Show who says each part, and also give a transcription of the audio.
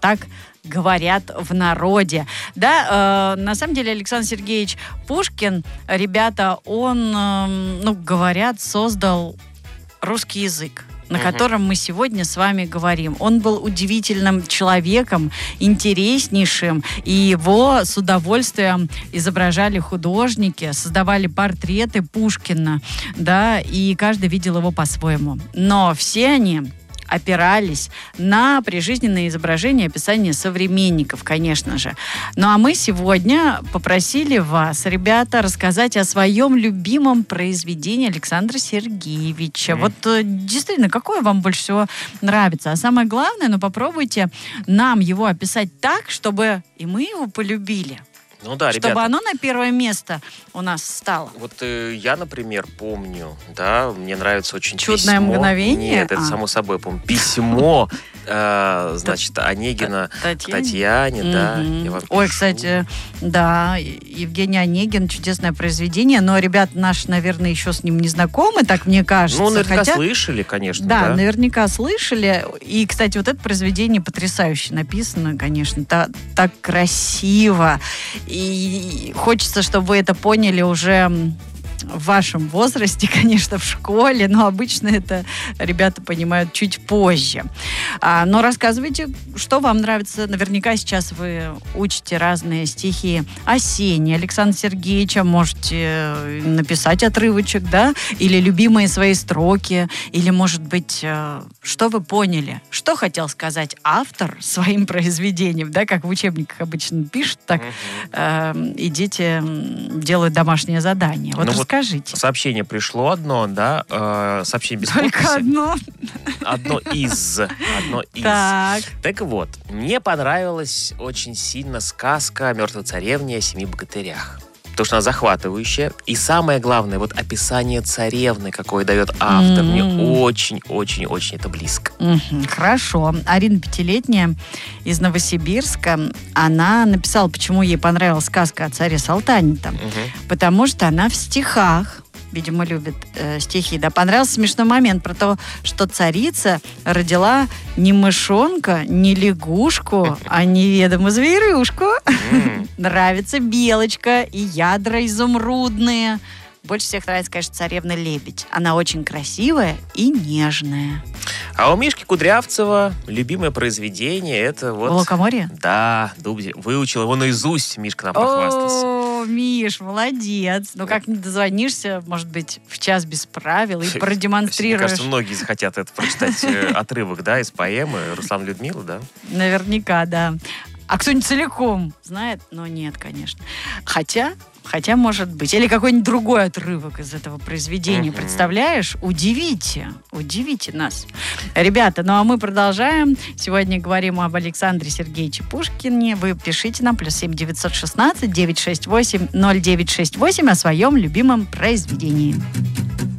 Speaker 1: так говорят в народе. Да, на самом деле Александр Сергеевич Пушкин, ребята, он, говорят, создал русский язык, на котором мы сегодня с вами говорим. Он был удивительным человеком, интереснейшим, и его с удовольствием изображали художники, создавали портреты Пушкина, да, и каждый видел его по-своему. Но все они опирались на прижизненные изображения, описания современников, конечно же. Ну а мы сегодня попросили вас, ребята, рассказать о своем любимом произведении Александра Сергеевича. Вот действительно, какое вам больше всего нравится? А самое главное, попробуйте нам его описать так, чтобы и мы его полюбили.
Speaker 2: Ну да,
Speaker 1: чтобы
Speaker 2: ребята,
Speaker 1: оно на первое место у нас стало.
Speaker 2: Вот я, например, помню, да, мне нравится очень
Speaker 1: «Чудное
Speaker 2: письмо.
Speaker 1: мгновение»?
Speaker 2: Нет, это само собой, помню. Письмо, значит, Онегина к Татьяне, да. Я вам
Speaker 1: Ой,
Speaker 2: пишу.
Speaker 1: кстати, да, Евгений Онегин, чудесное произведение, но ребята наши, наверное, еще с ним не знакомы, так мне кажется.
Speaker 2: Ну, наверняка слышали, конечно,
Speaker 1: да.
Speaker 2: да.
Speaker 1: Наверняка слышали. И, кстати, вот это произведение потрясающе написано, конечно, так красиво. И хочется, чтобы вы это поняли уже в вашем возрасте, конечно, в школе, но обычно это ребята понимают чуть позже. Но рассказывайте, что вам нравится. Наверняка сейчас вы учите разные стихи осенние Александра Сергеевича, можете написать отрывочек, да, или любимые свои строки, или, может быть, что вы поняли, что хотел сказать автор своим произведением, да, как в учебниках обычно пишут, так и дети делают домашнее задание. Вот расскажите.
Speaker 2: Сообщение пришло одно, да, сообщение без подписи.
Speaker 1: Только одно.
Speaker 2: Одно из. Так вот, мне понравилась очень сильно сказка «Мертвой царевне» о 7 богатырях. Потому что она захватывающая. И самое главное, вот описание царевны, какое дает автор, мне очень-очень-очень это близко.
Speaker 1: Хорошо. Арина, 5-летняя, из Новосибирска, она написала, почему ей понравилась сказка о царе Салтане-то. Потому что она в стихах, видимо, любит стихи. Да, понравился смешной момент про то, что царица родила не мышонка, не лягушку, а неведомую зверюшку. Нравится белочка и ядра изумрудные. Больше всех нравится, конечно, царевна-лебедь. Она очень красивая и нежная.
Speaker 2: А у Мишки Кудрявцева любимое произведение это вот...
Speaker 1: «Лукоморье»?
Speaker 2: Да, Дубзи. Выучил его наизусть, Мишка нам похвастался.
Speaker 1: О, Миш, молодец. Ну, как не дозвонишься, может быть, в час без правил и продемонстрируешь.
Speaker 2: Мне кажется, многие захотят это прочитать отрывок, да, из поэмы Руслан Людмила, да?
Speaker 1: Наверняка, да. А кто-нибудь целиком знает? Но нет, конечно. Хотя, может быть. Или какой-нибудь другой отрывок из этого произведения. Представляешь? Удивите нас. Ребята, ну а мы продолжаем. Сегодня говорим об Александре Сергеевиче Пушкине. Вы пишите нам +7 916 968 0968 о своем любимом произведении.